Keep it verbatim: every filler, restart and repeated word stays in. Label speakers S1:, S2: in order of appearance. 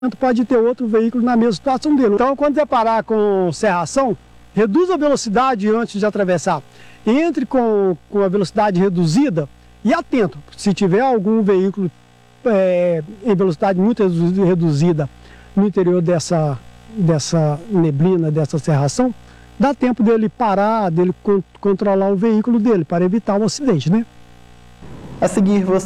S1: pode ter outro veículo na mesma situação dele. Então, quando você parar com serração, reduza a velocidade antes de atravessar. Entre com, com a velocidade reduzida e atento. Se tiver algum veículo é, em velocidade muito reduzida no interior dessa, dessa neblina, dessa serração, dá tempo dele parar, dele con- controlar o veículo dele, para evitar um acidente, né?
S2: A seguir, você